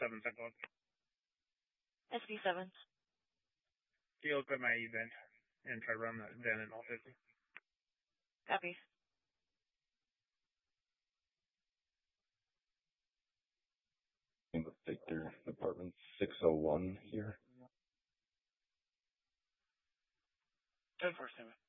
7 o'clock. SB7. Can you look at my event and try to run that then in all 50? Copy. Victor, apartment 601 here. 10-4,